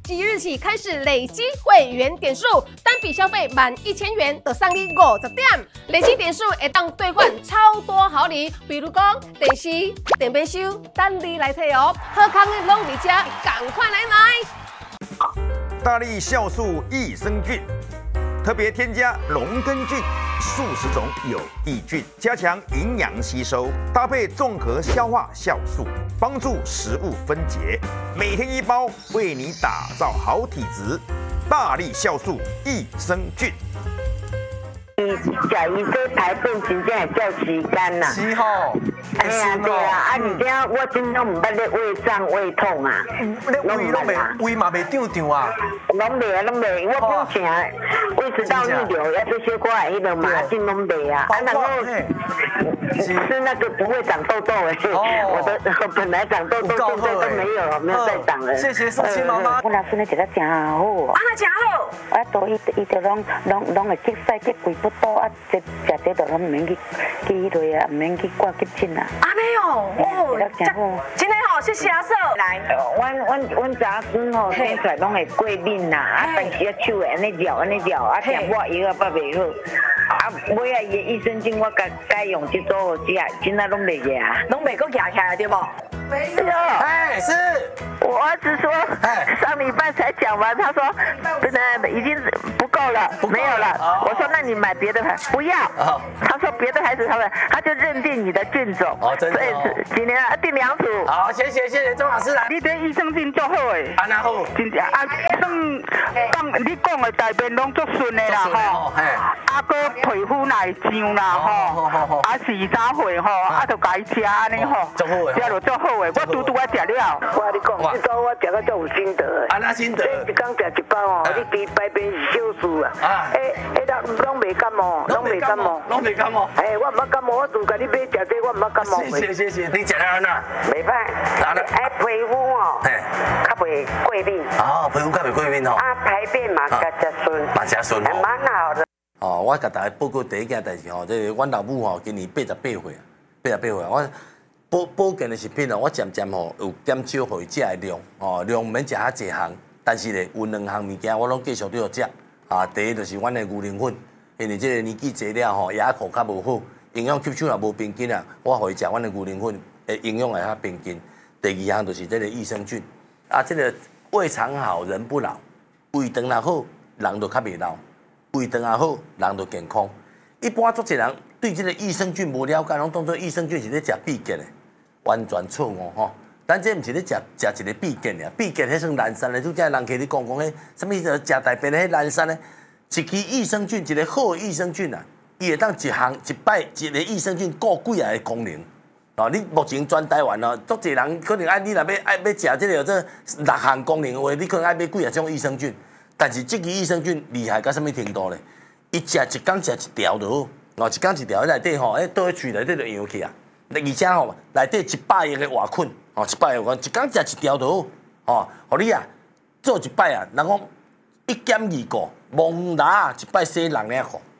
即日起开始累积会员点数，单笔消费满1000元就送你50点，累积点数会当兑换超多好礼，比如讲电视、电冰箱，等你来摕哦。好康的拢伫遮，赶快来买！ 大力酵素益生菌，特别添加龙根菌数十种有益菌，加强营养吸收，搭配综合消化酵素，帮助食物分解。每天1包，为你打造好体质。大力酵素益生菌。 食伊这排便真正会照时间呐。 是吼。 哎呀，对啊，而且我真拢唔捌咧胃胀胃痛啊。 胃嘛袂胀胀啊。 拢袂啊，拢袂，我之前胃食道逆流，要这些挂迄个麻疹拢袂啊。然后吃那个不会长痘痘的，我本来长痘痘，现在都没有再长了。 谢谢宋心妈妈。 我老孙咧食得真好。 啊，那真好。 啊，都伊就拢会急屎急规不多啊，食这都拢唔免去迄类啊，唔免去挂急诊啊。 安尼哦，真的好，谢谢阿嫂。来， 阮查孙吼生出来拢会过敏呐，啊，但是啊手会安尼绕，啊，食我药啊捌袂好，啊，尾啊伊的益生菌我改用这组食，真啊拢袂牙， 拢袂阁夹起来对不？ 没有。 哎，是。 我儿子说，上礼拜才讲完，他说，真的已经不够了，没有了。我说那你买别的牌，不要。他说别的牌子他就认定你的菌种。 哦，真的。 所以今年订2组。 好，谢谢钟老师来。 你对益生菌做好诶。 安那好。 真正啊，当你讲的大便拢足顺的啦吼。啊，个皮肤来痒啦吼。啊，时早会吼，啊，就该食安尼吼。 足好诶。 食就足好诶，我拄啊食了。我跟你讲，这早我食到足有心得诶。 安那心得？ 一工食1包哦，你比排便是小事啊。拢袂感冒，拢袂感冒。 拢袂感冒。 哎，我唔捌感冒，我就甲你买食这，我唔捌感冒。 谢谢，你食了安那？ 袂歹。哎，皮肤哦，较袂过敏。 哦，皮肤较袂过敏哦。 啊，排便嘛较顺。 嘛真顺哦。 蛮好的。 哦，我甲大家报告第一件代志吼，即个阮老母吼今年88岁啊，88岁，我保健的食品哦，我渐渐吼有减少互伊食的量，哦，量毋免食遐济项，但是咧有2项物件我拢继续都要食，啊，第一就是阮的牛奶粉，因为即个年纪济了吼，牙口较无好，营养吸收也无平均啊，我互伊食阮的牛奶粉，营养会较平均。第2项就是即个益生菌，啊，即个胃肠好人不老，胃肠若好，人就较袂老。胃肠也好，人就健康。一般足侪人对这个益生菌无了解，拢当作益生菌是咧食必健的，完全错误吼。咱这毋是咧食一个必健的，必健迄算蓝山的，拄则人客咧讲迄什么食大便的迄蓝山咧，一支益生菌，一个好的益生菌啊，伊会当一摆一个益生菌顾几啊个功能。哦，你目前全台湾哦，足侪人可能你若要食这个这6项功能的话，你可能爱买几啊种益生菌。但是这个益生菌厉害到什么程度咧？伊一工食1条就好，哦，一工1条，内底吼，倒去喙内底就扬起啊。而且吼，内底100个活菌，哦，100个活菌，一工食1条就好，哦，互你啊做1摆啊，人讲1减2个，蒙拿1摆洗6领裤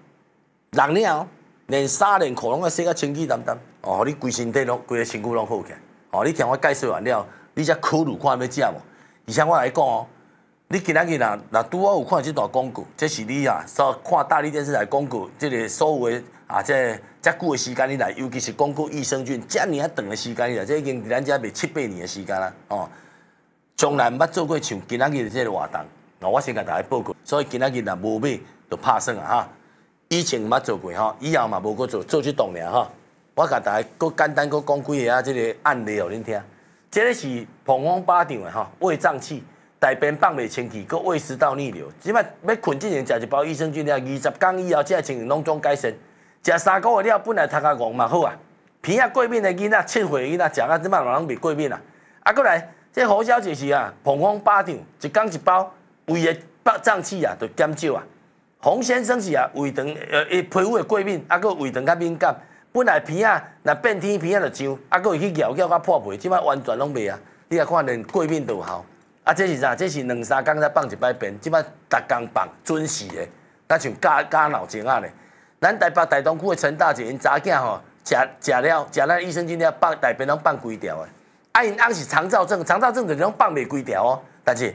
，6领哦，连衫连裤拢要洗甲清气淡淡，哦，互你规身体拢规个身躯拢好起来，哦，你听我介绍完了，你才考虑看要食无？而且我来讲哦。你今仔日若拄好有看这段广告，这是你啊，看大力电视台广告，这个所有的啊，这久的时间以来，尤其是广告益生菌，这尔啊长的时间以来，这已经伫咱遮卖7、8年的时间啦，哦，从来毋捌做过像今仔日的这个活动，我先甲大家报告，所以今仔日若无买就拍算啊哈，以前毋捌做过哈，以后嘛无搁做这档尔哈，我甲大家搁简单搁讲几个啊，这个案例互恁听，这个是膀胱巴掌的哈，胃胀气。大便放袂清气，佮胃食道逆流，即摆要困之前食1包益生菌了，20天以后这情形拢总改善。食3个月了，本来头壳戆嘛好啊，鼻仔过敏的囡仔、7岁的囡仔食啊，即摆人袂过敏啊。啊，过来，这胡小姐是啊，膀胱巴掌，一工1包，胃的胀气啊，就减少啊。洪先生是啊，胃肠皮肤的过敏，啊，佮胃肠较敏感，本来鼻仔若变天鼻仔就痒，啊，佮会去咬甲破皮，即摆完全拢袂啊。你啊看连过敏都有效。啊，这是啥？这是2、3天才放1摆便，即摆逐工放，准时的，那像加脑精啊咧。咱台北大东区的陈大姐，因查囝吼，食了益生菌了，放大便拢放规条的。啊，因翁是肠燥症，肠燥症就是拢放袂规条哦。但是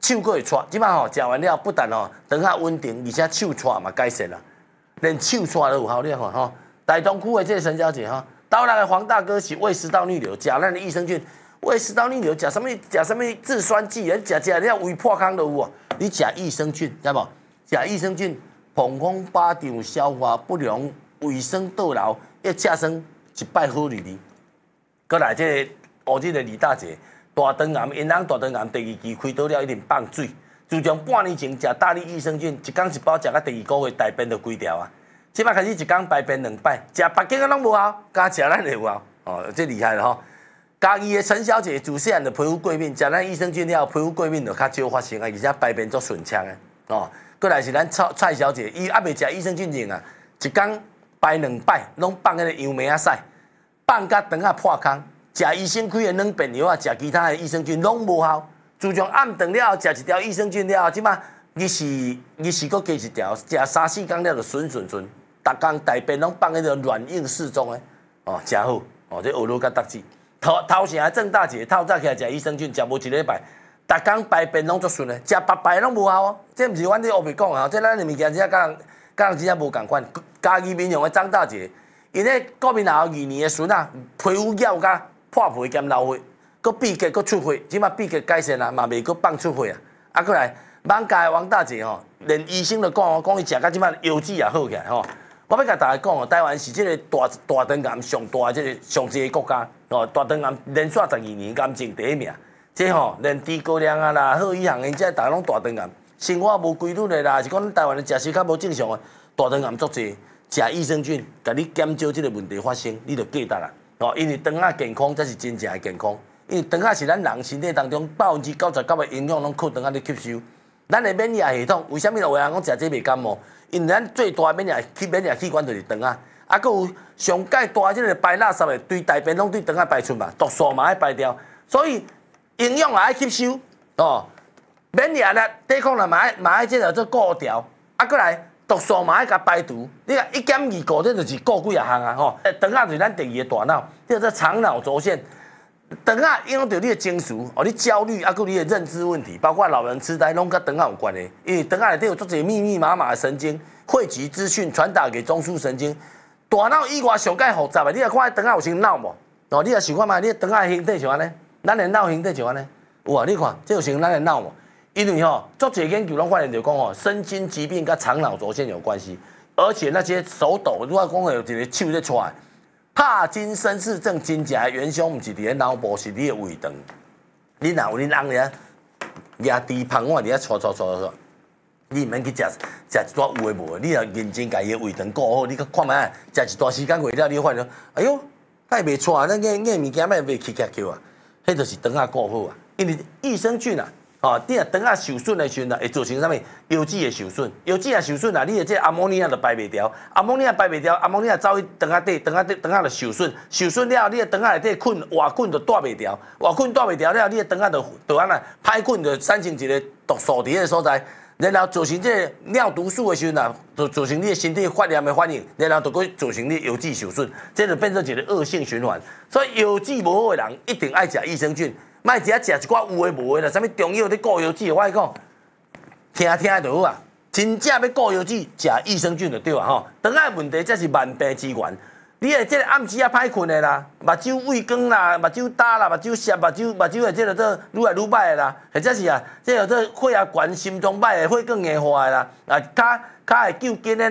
手佫会喘，即摆吼食完了，不但吼肠仔稳定，而且手喘嘛改善啦，连手喘都有效，你看吼。大东区的这个陈小姐哈，刀来的黄大哥是胃食道逆流，食咱的益生菌，胃食道逆流食什么制酸剂，食了胃破空都有哦。你食益生菌，知无？食益生菌，膀胱巴掌消化不良，胃酸倒流，要食酸一摆好利利。过来这个乌日的李大姐，大肠癌，因翁大肠癌第2期开刀了，一定放水。自从半年前食大力益生菌，一天一包，食到第2个月大便就规条啊。即摆开始一天排便2摆，食别间啊拢无效，加食咱就有效。哦，这厉害了吼！嘉义的陈小姐自细汉就皮肤过敏，食咱益生菌了，皮肤过敏就较少发生啊，而且排便足顺畅的。哦，过来是咱蔡小姐，伊还袂食益生菌前啊，一天排2摆，拢放迄个杨梅啊屎，放甲肠啊破空，食医生开的软便药啊，食其他的益生菌拢无效。自从暗顿了后，食一条益生菌了后，即摆日时佫加一条，食3、4天了就顺。逐工大便拢放迄个软硬适中的，哦，真好，哦，这学路甲得志。头前郑大姐透早起来食益生菌，食无1礼拜，逐工排便拢足顺的，食白白拢无效哦。这毋是阮这乌白讲啊，这咱的物件真正甲人真正无共款。嘉义民雄的张大姐，因咧国民后2年的孙啊，皮肤咬甲破皮兼流血，佫闭结佫出血，即马闭结改善啊，嘛袂佫放出血啊。啊，过来艋舺的王大姐吼，连医生都讲伊食到即马腰子也好起来吼。我要甲大家讲哦，台湾是这个大肠癌上大的这个上济个国家哦，大肠癌连续12年癌症第1名。这吼连猪高粱啊啦，好医行因这大拢大肠癌，生活无规律的啦，是讲台湾的食食较无正常的，大肠癌足济，食益生菌，甲你减少这个问题发生，你就记得啦哦，因为肠仔健康才是真正的健康，因为肠仔是咱人身体当中99%的营养拢靠肠仔咧吸收。咱的免疫系统为什么有人讲食这袂感冒？因为咱最大的免疫器官就是肠仔，啊，佫有上介大即个排垃圾的，对大便拢对肠仔排出嘛，毒素嘛爱排掉，所以营养也爱吸收哦，免疫力抵抗力嘛爱即个做顾调，啊，佫来毒素嘛爱甲排除。你看1减2顾，这就是顾几啊项啊吼。肠仔就是咱第2个大脑，叫做肠脑轴线。肠仔影响到你的情绪，哦，你焦虑，啊，佮你的认知问题，包括老人痴呆，拢甲肠仔有关的。因为肠仔内底有足侪密麻的神经，汇集资讯传达给中枢神经。大脑以外上介复杂的，你来看肠仔有像脑无？哦，你来想看觅，你肠仔形体像安尼，咱的脑形体像安尼，有啊？你看，这就像咱的脑无？因为吼，足侪研究拢发现着讲吼，身心疾病甲肠脑轴线有关系，而且那些手抖，如果讲有一个手在出来。帕金森氏症真正的元凶，毋是伫咧脑部，是你的胃肠。你若有恁翁咧，压低胖碗伫咧搓，你毋免去食一撮有诶无诶，你若认真家己的胃肠顾好，你去看觅食一段时间过了，你发现，哎哟，太袂错啊！咱物件卖袂起起啊，迄就是肠仔顾好啊，因为益生菌啊。哦，你若肠仔受损的时阵啊，会造成啥物？腰子的受损，腰子也受损啊，你的这阿莫尼亚就排袂掉，阿莫尼亚走去肠仔底，肠仔就受损，受损了，你的肠仔内底活菌就带袂掉，活菌带袂掉了，你的肠仔就安那歹菌就产生一个毒素伫个所在，然后造成这个尿毒素的时阵啊，就造成你的身体发炎的反应，然后就会造成你腰子受损，这就变成一个恶性循环。所以腰子无好的人一定爱食益生菌。莫只食一寡有诶无诶啦，啥物中药咧顾腰子，我跟你讲，听就好啊。真正要顾腰子，食益生菌就对啊吼。肠仔问题才是万病之源。你诶，即个暗时啊歹困诶啦，目睭畏光啦，目睭焦啦，目睭涩，目睭诶，即个做愈来愈歹诶啦，或者是啊，即个做血压悬、心脏歹诶、血管硬化诶啦，啊，骹会揪筋诶啦。